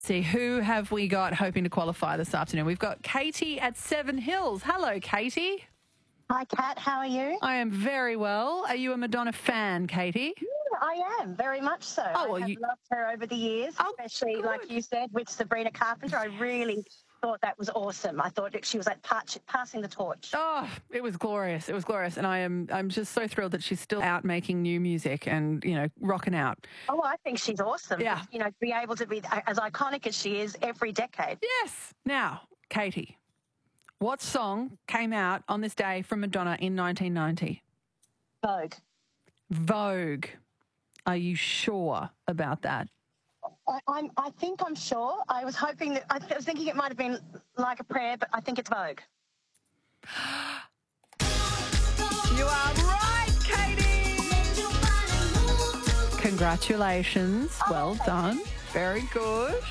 See, who have we got hoping to qualify this afternoon? We've got Katie at Seven Hills. Hello, Katie. Hi, Kat. How are you? I am very well. Are you a Madonna fan, Katie? I am, very much so. Oh, I have loved her over the years, especially, good. like you said, with Sabrina Carpenter. I really thought that was awesome. I thought that she was like passing the torch. Oh, it was glorious. It was glorious. And I'm just so thrilled that she's still out making new music and, rocking out. Oh, I think she's awesome. Yeah. To be able to be as iconic as she is every decade. Yes. Now, Katie, what song came out on this day from Madonna in 1990? Vogue. Vogue. Are you sure about that? I think I'm sure. I was hoping that I was thinking it might have been Like a Prayer, but I think it's Vogue. You are right, Katie. Congratulations. Well done. Very good.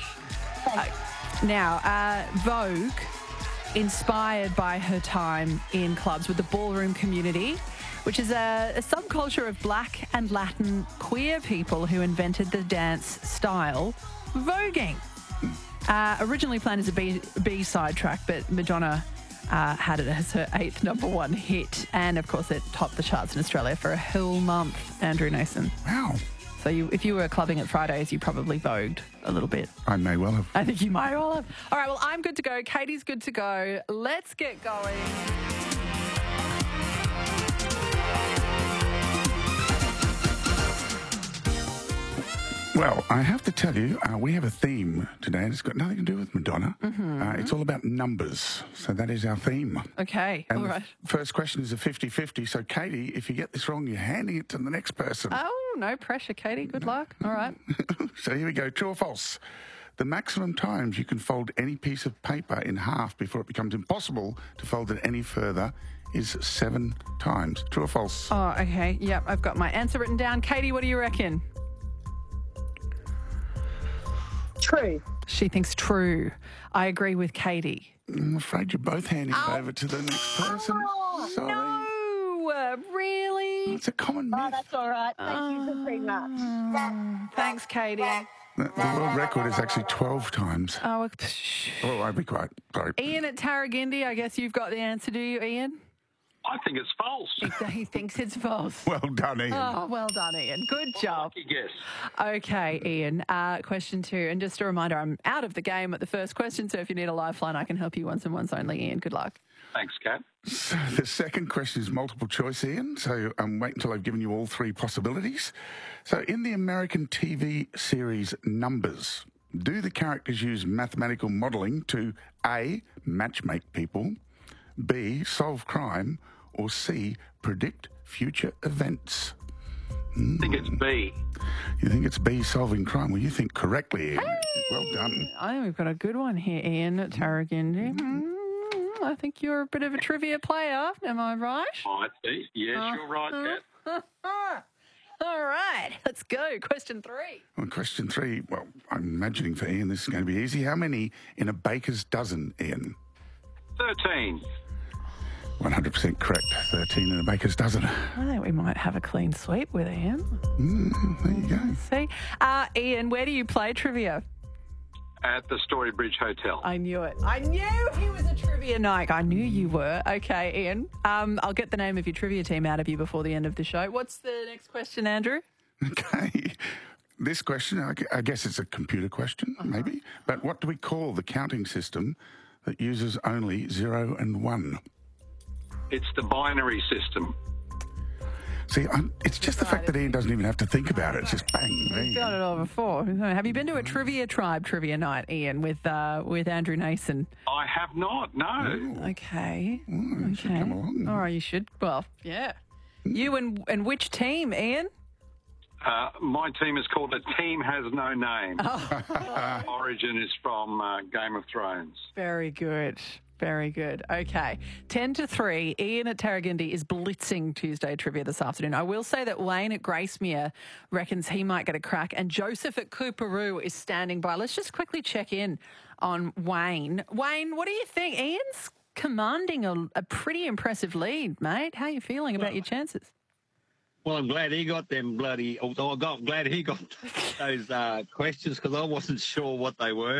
Now, Vogue, inspired by her time in clubs with the ballroom community, which is a subculture of black and Latin queer people who invented the dance style voguing. Originally planned as a B-side track, but Madonna had it as her 8th number one hit. And, of course, it topped the charts in Australia for a whole month, Andrew Nason. Wow. So if you were clubbing at Fridays, you probably vogued a little bit. I may well have. I think you might well have. All right, well, I'm good to go. Katie's good to go. Let's get going. Well, I have to tell you, we have a theme today, and it's got nothing to do with Madonna. It's all about numbers, so that is our theme. Okay, And all right. the first question is a 50-50, so Katie, if you get this wrong, you're handing it to the next person. Oh, no pressure, Katie. Good luck. All right. So here we go, true or false? The maximum times you can fold any piece of paper in half before it becomes impossible to fold it any further is 7 times. True or false? Oh, okay. Yep, I've got my answer written down. Katie, what do you reckon? True. She thinks true. I agree with Katie. I'm afraid you're both handing it over to the next person. Sorry. No, really? It's a common myth. Oh, that's all right. Thank you so very much. Thanks, Katie. The world record is actually 12 times. Oh, Oh, I'll be quiet. Sorry. Ian at Tarragindi, I guess you've got the answer, do you, Ian? I think it's false. He thinks it's false. Well done, Ian. Oh, well done, Ian. Good job. Lucky guess. Okay, Ian, question 2. And just a reminder, I'm out of the game at the first question, so if you need a lifeline, I can help you once and once only, Ian. Good luck. Thanks, Kat. So the second question is multiple choice, Ian. So wait until I've given you all 3 possibilities. So in the American TV series Numbers, do the characters use mathematical modelling to A, matchmake people, B, solve crime, or C, predict future events? I think it's B. You think it's B, solving crime? Well, you think correctly, Ian. Hey! Well done. I think we've got a good one here, Ian at Tarragindi. I think you're a bit of a trivia player. Am I right? Might be. Yes, you're right, Kat. All right, let's go. Question 3. Well, question 3, well, I'm imagining for Ian this is going to be easy. How many in a baker's dozen, Ian? 13. 100% correct. 13 in a baker's dozen. I think we might have a clean sweep with Ian. There you go. See? Ian, where do you play trivia? At the Storybridge Hotel. I knew it. I knew he was a trivia night. I knew you were. Okay, Ian. I'll get the name of your trivia team out of you before the end of the show. What's the next question, Andrew? Okay. This question, I guess it's a computer question, maybe. But what do we call the counting system that uses only 0 and 1? It's the binary system. See, it's just the fact that Ian doesn't even have to think about it. It's just bang. There You've you done go. it all before. Have you been to a Trivia Tribe trivia night, Ian, with Andrew Nason? I have not, no. Okay. You should come along. All right, you should. Well, yeah. You and which team, Ian? My team is called A Team Has No Name. Origin is from Game of Thrones. Very good. Very good. Okay. 10-3. Ian at Tarragindi is blitzing Tuesday trivia this afternoon. I will say that Wayne at Gracemere reckons he might get a crack, and Joseph at Cooperoo is standing by. Let's just quickly check in on Wayne. Wayne, what do you think? Ian's commanding a pretty impressive lead, mate. How are you feeling about your chances? Well, I'm glad he got them bloody. I'm glad he got those questions because I wasn't sure what they were.